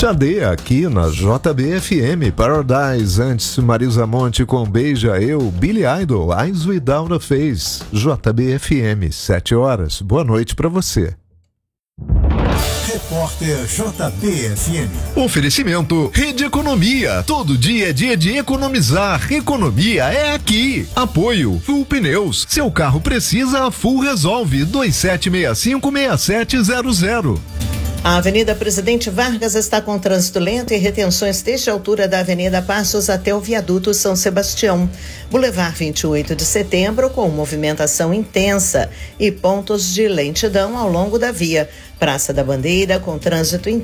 Xadê aqui na JBFM. Paradise, antes Marisa Monte com Beija Eu, Billy Idol, Eyes Without a Face. JBFM, 7 horas. Boa noite pra você. Repórter JBFM. Oferecimento Rede Economia. Todo dia é dia de economizar. Economia é aqui. Apoio Full Pneus. Seu carro precisa, a Full resolve. 27656700. A Avenida Presidente Vargas está com trânsito lento e retenções desde a altura da Avenida Passos até o viaduto São Sebastião. Boulevard 28 de Setembro com movimentação intensa e pontos de lentidão ao longo da via. Praça da Bandeira com trânsito intenso.